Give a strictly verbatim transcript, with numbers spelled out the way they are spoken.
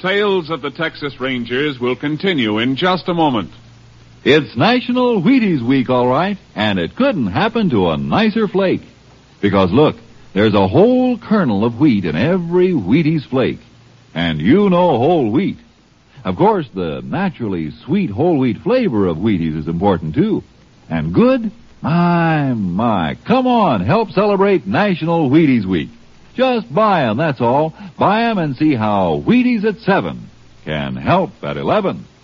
sales of the Texas Rangers will continue in just a moment. It's National Wheaties Week, all right, and it couldn't happen to a nicer flake. Because, look, there's a whole kernel of wheat in every Wheaties flake. And you know whole wheat. Of course, the naturally sweet whole wheat flavor of Wheaties is important, too. And good? My, my. Come on, help celebrate National Wheaties Week. Just buy 'em, that's all. Buy 'em and see how Wheaties at seven can help at eleven.